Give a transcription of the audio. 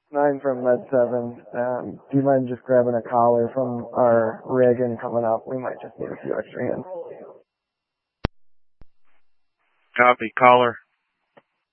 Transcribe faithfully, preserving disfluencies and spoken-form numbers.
Nine from Med seven. Um, do you mind just grabbing a collar from our rig and coming up? We might just need a few extra hands. Copy, caller.